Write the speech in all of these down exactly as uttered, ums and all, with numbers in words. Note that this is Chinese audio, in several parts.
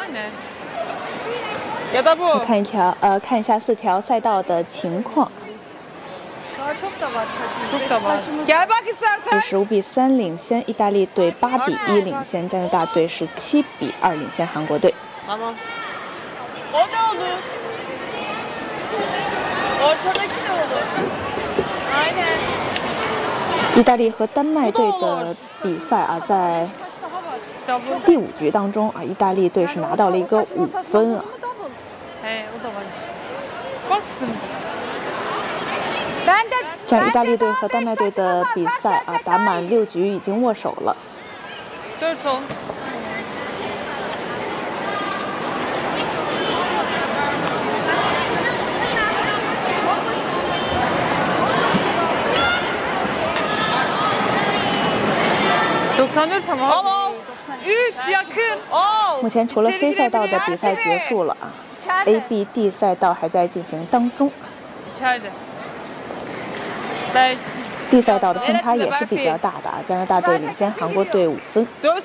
看一条，呃，看一下四条赛道的情况。是十五比三领先意大利队，八比一领先加拿大队，是七比二领先韩国队。意大利和丹麦队的比赛啊，在第五局当中啊，意大利队是拿到了一个五分啊。这样，意大利队和丹麦队的比赛啊，打满六局已经握手了。目前除了 C 赛道的比赛结束了啊 ，A、B、D 赛道还在进行当中。D 赛道的分差也是比较大的啊，加拿大队领先韩国队五分。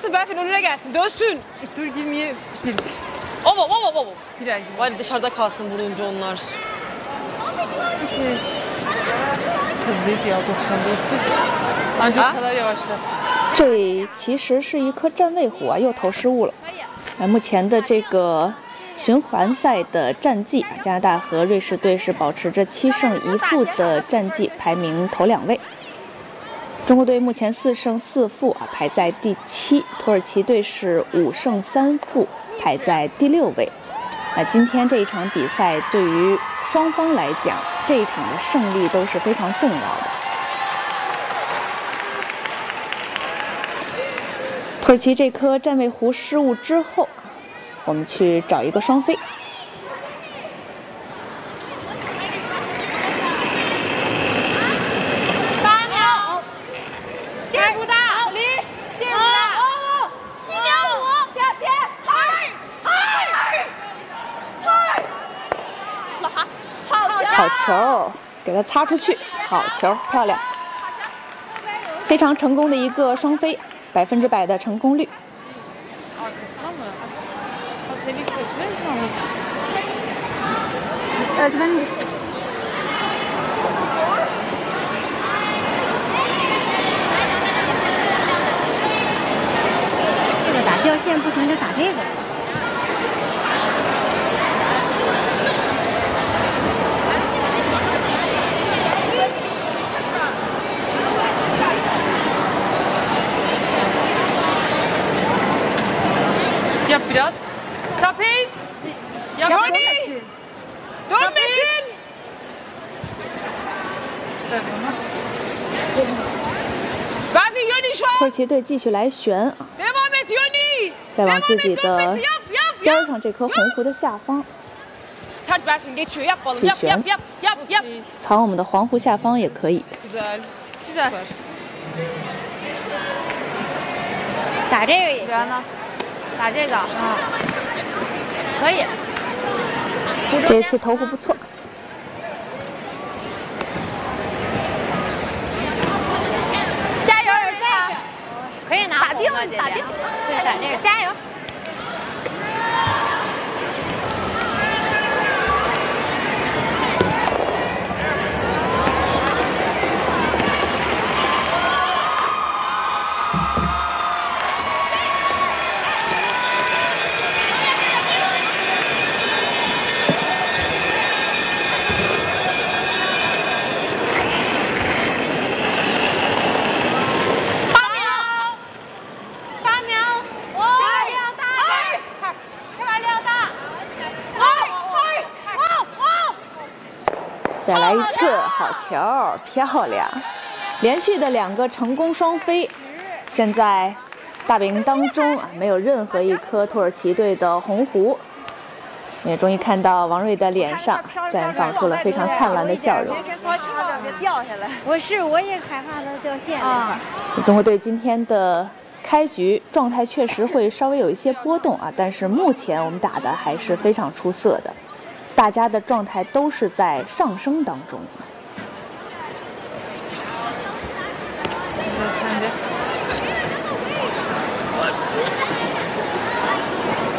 这其实是一颗站位弧啊，又投失误了。啊，目前的这个循环赛的战绩啊，加拿大和瑞士队是保持着七胜一负的战绩，排名头两位。中国队目前四胜四负啊，排在第七。土耳其队是五胜三负，排在第六位。那今天这一场比赛对于双方来讲，这一场的胜利都是非常重要的。土耳其这颗站位弧失误之后，我们去找一个双飞。 八秒，进步大，离，进步大，七秒五，加线，嗨，嗨，嗨，好球， 好球，给它擦出去，好球，漂亮，非常成功的一个双飞。百分之百的成功率。 这个打掉线不行，就打这个。 Yap biraz. Tapet. Yap. Johnny. Dönmesin. 土耳其队继续来旋啊，再往自己的边上这颗红弧的下方去旋，藏我们的黄弧下方也可以。 打这个也行呢。打这个啊，可以。 这一次投弧不错。 加油，儿子！可以拿打定，打定。对，打这个，加油！ 再来一次，好球，漂亮！连续的两个成功双飞，现在大饼当中啊，没有任何一颗土耳其队的红弧。也终于看到王睿的脸上绽放出了非常灿烂的笑容。 掉下来，我是我也害怕它掉线啊。 中国队今天的开局状态确实会稍微有一些波动啊，但是目前我们打的还是非常出色的。大家的状态都是在上升当中。